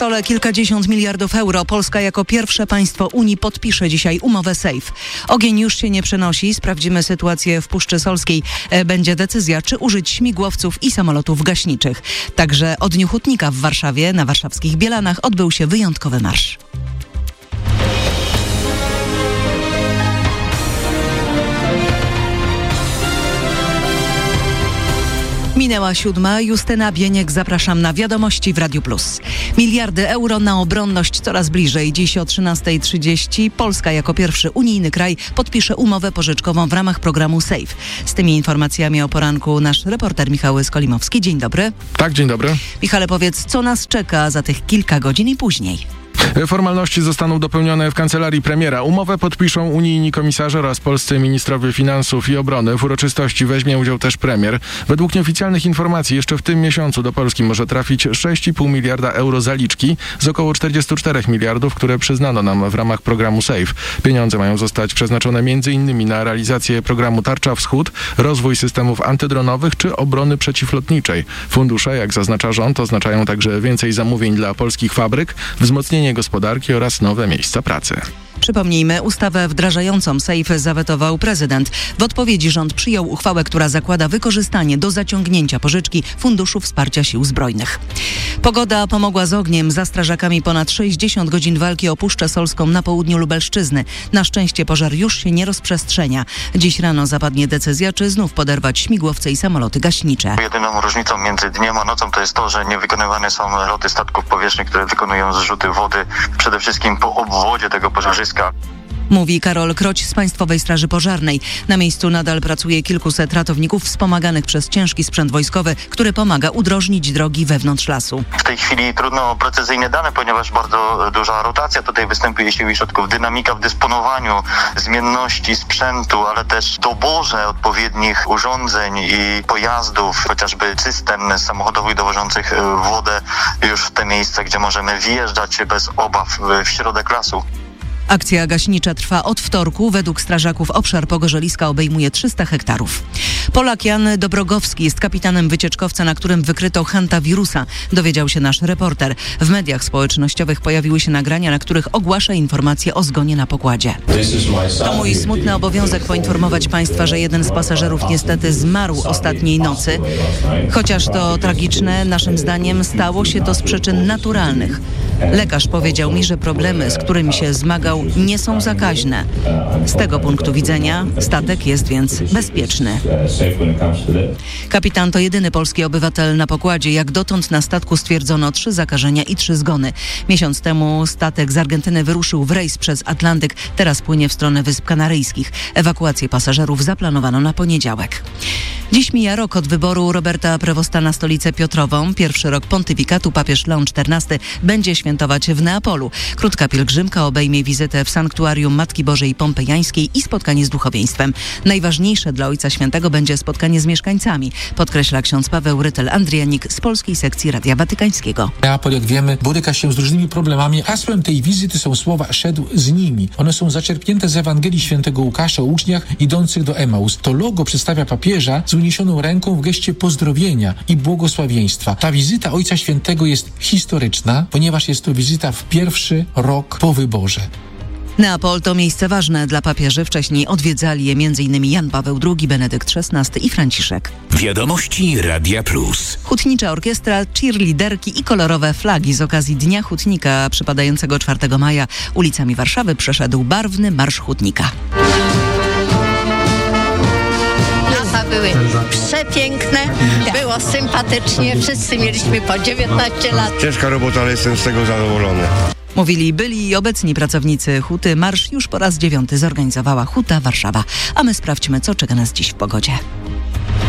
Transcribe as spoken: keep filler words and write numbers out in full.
stole kilkadziesiąt miliardów euro. Polska jako pierwsze państwo Unii podpisze dzisiaj umowę SAFE. Ogień już się nie przenosi. Sprawdzimy sytuację w Puszczy Solskiej. Będzie decyzja, czy użyć śmigłowców i samolotów gaśniczych. Także od Dniu Hutnika w Warszawie na warszawskich Bielanach odbył się wyjątkowy marsz. Minęła siódma. Justyna Bieniek, zapraszam na Wiadomości w Radiu Plus. Miliardy euro na obronność coraz bliżej. Dziś o trzynasta trzydzieści Polska jako pierwszy unijny kraj podpisze umowę pożyczkową w ramach programu SAFE. Z tymi informacjami o poranku nasz reporter Michał Skolimowski. Dzień dobry. Tak, dzień dobry. Michale, powiedz, co nas czeka za tych kilka godzin i później? Formalności zostaną dopełnione w kancelarii premiera. Umowę podpiszą unijni komisarze oraz polscy ministrowie finansów i obrony. W uroczystości weźmie udział też premier. Według nieoficjalnych informacji jeszcze w tym miesiącu do Polski może trafić sześć i pół miliarda euro zaliczki z około czterdziestu czterech miliardów, które przyznano nam w ramach programu SAFE. Pieniądze mają zostać przeznaczone między innymi na realizację programu Tarcza Wschód, rozwój systemów antydronowych czy obrony przeciwlotniczej. Fundusze, jak zaznacza rząd, oznaczają także więcej zamówień dla polskich fabryk, wzmocnienie gospodarki oraz nowe miejsca pracy. Przypomnijmy, ustawę wdrażającą SAFE zawetował prezydent. W odpowiedzi rząd przyjął uchwałę, która zakłada wykorzystanie do zaciągnięcia pożyczki Funduszu Wsparcia Sił Zbrojnych. Pogoda pomogła z ogniem. Za strażakami ponad sześćdziesiąt godzin walki o Puszczę Solską na południu Lubelszczyzny. Na szczęście pożar już się nie rozprzestrzenia. Dziś rano zapadnie decyzja, czy znów poderwać śmigłowce i samoloty gaśnicze. Jedyną różnicą między dniem a nocą to jest to, że nie wykonywane są loty statków powietrznych, które wykonują zrzuty wody przede wszystkim po obwodzie tego pożarzyska. Mówi Karol Kroć z Państwowej Straży Pożarnej. Na miejscu nadal pracuje kilkuset ratowników wspomaganych przez ciężki sprzęt wojskowy, który pomaga udrożnić drogi wewnątrz lasu. W tej chwili trudno o precyzyjne dane, ponieważ bardzo duża rotacja tutaj występuje sił i środków, dynamika w dysponowaniu, zmienności sprzętu, ale też doborze odpowiednich urządzeń i pojazdów, chociażby cystern samochodowych dowożących wodę już w te miejsca, gdzie możemy wjeżdżać bez obaw w środek lasu. Akcja gaśnicza trwa od wtorku. Według strażaków obszar Pogorzeliska obejmuje trzysta hektarów. Polak Jan Dobrogowski jest kapitanem wycieczkowca, na którym wykryto hantawirusa, dowiedział się nasz reporter. W mediach społecznościowych pojawiły się nagrania, na których ogłasza informacje o zgonie na pokładzie. To mój smutny obowiązek poinformować Państwa, że jeden z pasażerów niestety zmarł ostatniej nocy. Chociaż to tragiczne, naszym zdaniem stało się to z przyczyn naturalnych. Lekarz powiedział mi, że problemy, z którymi się zmagał, nie są zakaźne. Z tego punktu widzenia statek jest więc bezpieczny. Kapitan to jedyny polski obywatel na pokładzie. Jak dotąd na statku stwierdzono trzy zakażenia i trzy zgony. Miesiąc temu statek z Argentyny wyruszył w rejs przez Atlantyk. Teraz płynie w stronę Wysp Kanaryjskich. Ewakuację pasażerów zaplanowano na poniedziałek. Dziś mija rok od wyboru Roberta Prevosta na stolicę Piotrową. Pierwszy rok pontyfikatu papież Leon czternasty będzie świętować w Neapolu. Krótka pielgrzymka obejmie wizytę w sanktuarium Matki Bożej Pompejańskiej i spotkanie z duchowieństwem. Najważniejsze dla Ojca Świętego będzie spotkanie z mieszkańcami, podkreśla ksiądz Paweł Rytel-Andrianik z polskiej sekcji Radia Watykańskiego. Neapol, jak wiemy, boryka się z różnymi problemami. Hasłem tej wizyty są słowa „szedł z nimi”. One są zaczerpnięte z Ewangelii Świętego Łukasza o uczniach idących do Emaus. To logo przedstawia papieża z uniesioną ręką w geście pozdrowienia i błogosławieństwa. Ta wizyta Ojca Świętego jest historyczna, ponieważ jest to wizyta w pierwszy rok po wyborze. Neapol to miejsce ważne dla papieży. Wcześniej odwiedzali je m.in. Jan Paweł drugi, Benedykt szesnasty i Franciszek. Wiadomości Radia Plus. Hutnicza orkiestra, cheerleaderki i kolorowe flagi. Z okazji Dnia Hutnika przypadającego czwartego maja ulicami Warszawy przeszedł barwny Marsz Hutnika. Były przepiękne, było sympatycznie, wszyscy mieliśmy po dziewiętnaście lat. Ciężka robota, ale jestem z tego zadowolony. Mówili byli i obecni pracownicy Huty. Marsz już po raz dziewiąty zorganizowała Huta Warszawa. A my sprawdźmy, co czeka nas dziś w pogodzie.